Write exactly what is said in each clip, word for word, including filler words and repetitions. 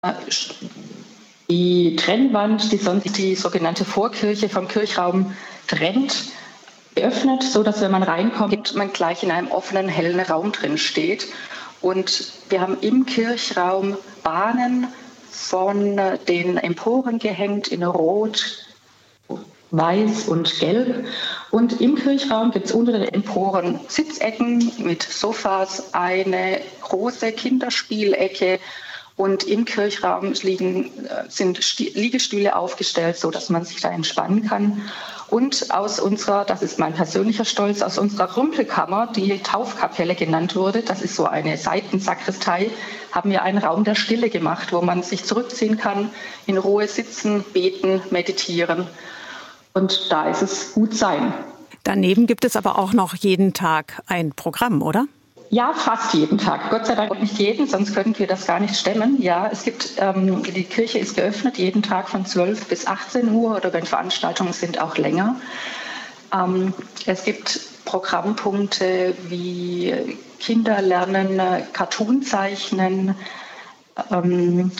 die Trennwand, die sonst die sogenannte Vorkirche vom Kirchraum trennt, geöffnet, so dass wenn man reinkommt, man gleich in einem offenen, hellen Raum drin steht. Und wir haben im Kirchraum Bahnen von den Emporen gehängt in Rot, Weiß und Gelb. Und im Kirchraum gibt es unter den Emporen Sitzecken mit Sofas, eine große Kinderspielecke. Und im Kirchraum liegen, sind Liegestühle aufgestellt, sodass man sich da entspannen kann. Und aus unserer, das ist mein persönlicher Stolz, aus unserer Rumpelkammer, die Taufkapelle genannt wurde, das ist so eine Seitensakristei, haben wir einen Raum der Stille gemacht, wo man sich zurückziehen kann, in Ruhe sitzen, beten, meditieren. Und da ist es gut sein. Daneben gibt es aber auch noch jeden Tag ein Programm, oder? Ja, fast jeden Tag. Gott sei Dank nicht jeden, sonst könnten wir das gar nicht stemmen. Ja, es gibt, ähm, die Kirche ist geöffnet jeden Tag von zwölf bis achtzehn Uhr oder wenn Veranstaltungen sind, auch länger. Ähm, es gibt Programmpunkte wie Kinder lernen, Cartoon zeichnen, ähm,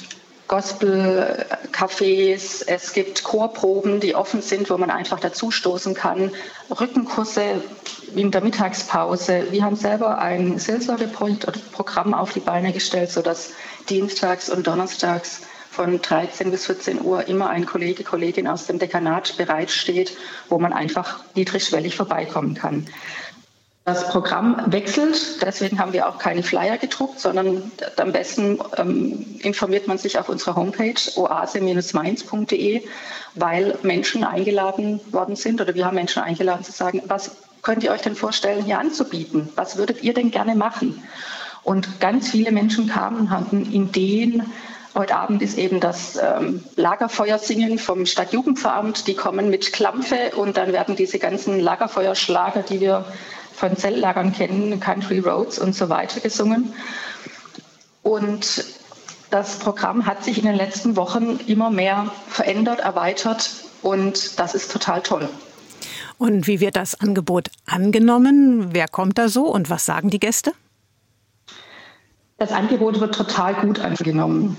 Gospel-Cafés, es gibt Chorproben, die offen sind, wo man einfach dazustoßen kann, Rückenkurse in der Mittagspause. Wir haben selber ein Seelsorgeprogramm auf die Beine gestellt, sodass dienstags und donnerstags von dreizehn bis vierzehn Uhr immer ein Kollege, Kollegin aus dem Dekanat bereitsteht, wo man einfach niedrigschwellig vorbeikommen kann. Das Programm wechselt, deswegen haben wir auch keine Flyer gedruckt, sondern am besten ähm, informiert man sich auf unserer Homepage oase Bindestrich mainz punkt de, weil Menschen eingeladen worden sind oder wir haben Menschen eingeladen zu sagen, was könnt ihr euch denn vorstellen, hier anzubieten? Was würdet ihr denn gerne machen? Und ganz viele Menschen kamen und hatten Ideen. Heute Abend ist eben das ähm, Lagerfeuersingen vom Stadtjugendveramt. Die kommen mit Klampfe und dann werden diese ganzen Lagerfeuerschlager, die wir von Zelllagern kennen, Country Roads und so weiter gesungen. Und das Programm hat sich in den letzten Wochen immer mehr verändert, erweitert und das ist total toll. Und wie wird das Angebot angenommen? Wer kommt da so und was sagen die Gäste? Das Angebot wird total gut angenommen.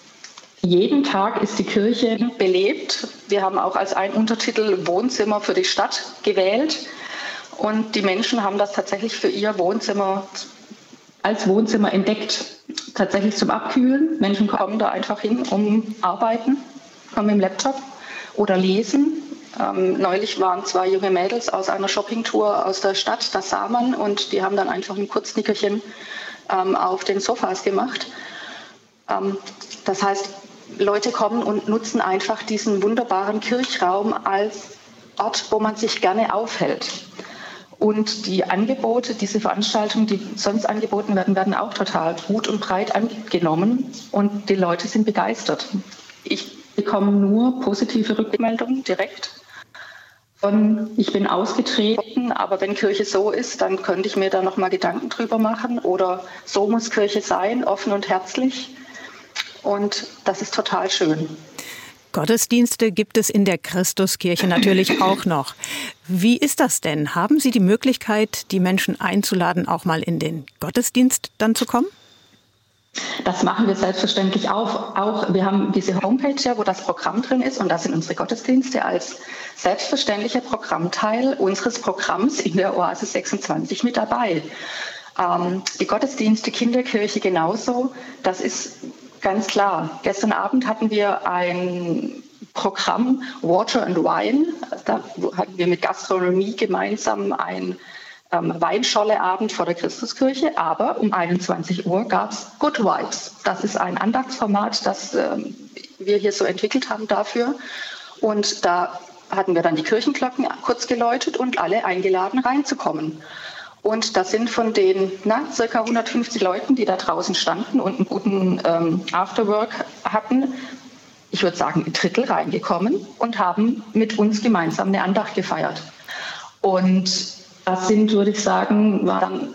Jeden Tag ist die Kirche belebt. Wir haben auch als einen Untertitel Wohnzimmer für die Stadt gewählt. Und die Menschen haben das tatsächlich für ihr Wohnzimmer als Wohnzimmer entdeckt. Tatsächlich zum Abkühlen. Menschen kommen da einfach hin, um arbeiten, kommen mit dem Laptop oder lesen. Ähm, neulich waren zwei junge Mädels aus einer Shoppingtour aus der Stadt, das sah man, und die haben dann einfach ein Kurznickerchen ähm, auf den Sofas gemacht. Ähm, das heißt, Leute kommen und nutzen einfach diesen wunderbaren Kirchraum als Ort, wo man sich gerne aufhält. Und die Angebote, diese Veranstaltungen, die sonst angeboten werden, werden auch total gut und breit angenommen und die Leute sind begeistert. Ich bekomme nur positive Rückmeldungen direkt. Von, ich bin ausgetreten, aber wenn Kirche so ist, dann könnte ich mir da noch mal Gedanken drüber machen. Oder so muss Kirche sein, offen und herzlich. Und das ist total schön. Gottesdienste gibt es in der Christuskirche natürlich auch noch. Wie ist das denn? Haben Sie die Möglichkeit, die Menschen einzuladen, auch mal in den Gottesdienst dann zu kommen? Das machen wir selbstverständlich auch. auch. Wir haben diese Homepage, ja, wo das Programm drin ist, und da sind unsere Gottesdienste als selbstverständlicher Programmteil unseres Programms in der Oase sechsundzwanzig mit dabei. Ähm, die Gottesdienste, Kinderkirche genauso. Das ist ganz klar. Gestern Abend hatten wir ein Programm Water and Wine. Da hatten wir mit Gastronomie gemeinsam ein ähm, Weinscholleabend vor der Christuskirche. Aber um einundzwanzig Uhr gab es Good Vibes. Das ist ein Andachtsformat, das ähm, wir hier so entwickelt haben dafür. Und da hatten wir dann die Kirchenglocken kurz geläutet und alle eingeladen reinzukommen. Und das sind von den na, circa hundertfünfzig Leuten, die da draußen standen und einen guten ähm, Afterwork hatten, ich würde sagen ein Drittel reingekommen und haben mit uns gemeinsam eine Andacht gefeiert. Und das sind, würde ich sagen, waren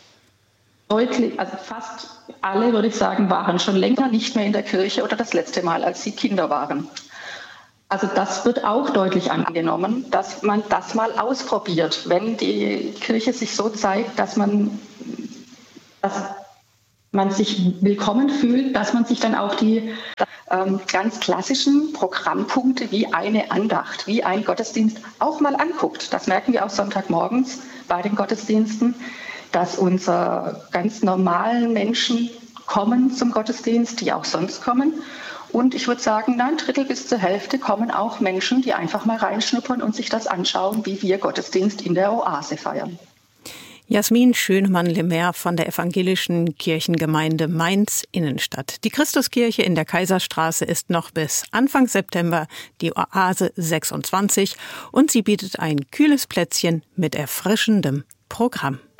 deutlich, also fast alle, würde ich sagen, waren schon länger nicht mehr in der Kirche oder das letzte Mal, als sie Kinder waren. Also das wird auch deutlich angenommen, dass man das mal ausprobiert, wenn die Kirche sich so zeigt, dass man, dass man sich willkommen fühlt, dass man sich dann auch die ähm, ganz klassischen Programmpunkte wie eine Andacht, wie ein Gottesdienst auch mal anguckt. Das merken wir auch Sonntagmorgens bei den Gottesdiensten, dass unsere ganz normalen Menschen kommen zum Gottesdienst, die auch sonst kommen. Und ich würde sagen, ein Drittel bis zur Hälfte kommen auch Menschen, die einfach mal reinschnuppern und sich das anschauen, wie wir Gottesdienst in der Oase feiern. Jasmin Schönemann-Lemaire von der Evangelischen Kirchengemeinde Mainz Innenstadt. Die Christuskirche in der Kaiserstraße ist noch bis Anfang September die Oase sechsundzwanzig und sie bietet ein kühles Plätzchen mit erfrischendem Programm.